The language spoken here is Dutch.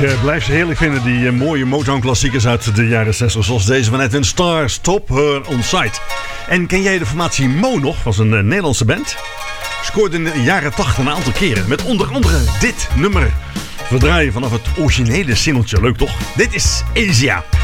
blijf ze heerlijk vinden, die mooie Motown-klassiekers uit de jaren 60. Zoals deze van Edwin Starr, Stop Her On Sight. En ken jij de formatie Mo nog? Was een Nederlandse band. Scoorde in de jaren 80 een aantal keren. Met onder andere dit nummer. We draaien vanaf het originele singeltje. Leuk toch? Dit is Asia.